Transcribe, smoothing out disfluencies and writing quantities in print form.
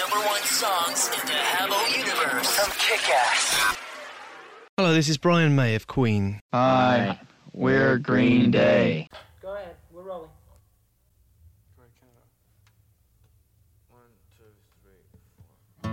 number one songs in the Habbo universe from Kick-Ass. Hello, this is Brian May of Queen. Hi, we're Green Day. Go ahead, we're rolling.